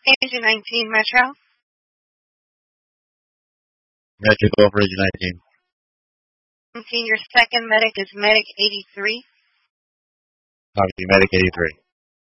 Agent 19 Metro. Metro, go for Agent 19. 19, your second medic is Medic 83. Copy, Medic 83.